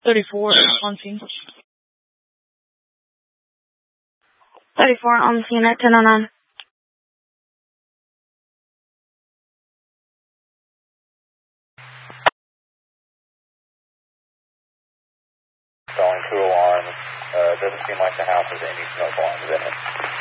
34 on scene. 34 on the scene at 10:09. Calling 2 alarms. Doesn't seem like the house has any smoke alarms in it.